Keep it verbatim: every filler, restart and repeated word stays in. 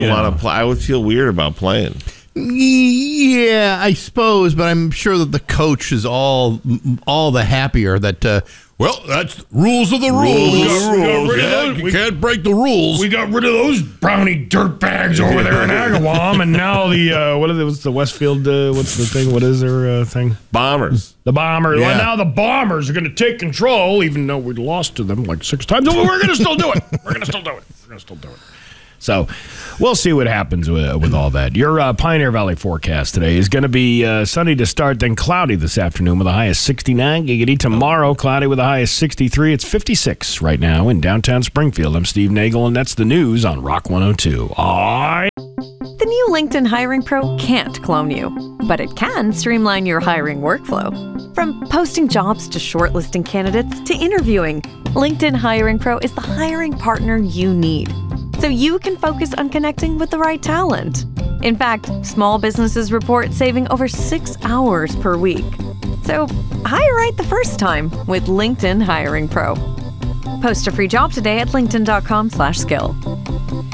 want to play. I would feel weird about playing. Yeah, I suppose, but I'm sure that the coach is all all the happier that, uh, well, that's rules of the rules. Rules. We got, we got rid of Yeah, those. You we- can't break the rules. We got rid of those brownie dirtbags over there in Agawam, and now the uh, what is it? What's the Westfield? Uh, what's the thing? What is their uh, thing? Bombers. The Bombers. Yeah. Well, now the Bombers are going to take control, even though we lost to them like six times. But we're going to still do it. We're going to still do it. We're going to still do it. So we'll see what happens with, with all that. Your uh, Pioneer Valley forecast today is going to be uh, sunny to start, then cloudy this afternoon with a high of sixty-nine. Giggity. Tomorrow, cloudy with a high of sixty-three. It's fifty-six right now in downtown Springfield. I'm Steve Nagel, and that's the news on Rock one oh two. All right. The new LinkedIn Hiring Pro can't clone you, but it can streamline your hiring workflow. From posting jobs to shortlisting candidates to interviewing, LinkedIn Hiring Pro is the hiring partner you need, so you can focus on connecting with the right talent. In fact, small businesses report saving over six hours per week. So hire right the first time with LinkedIn Hiring Pro. Post a free job today at linkedin dot com slash skill.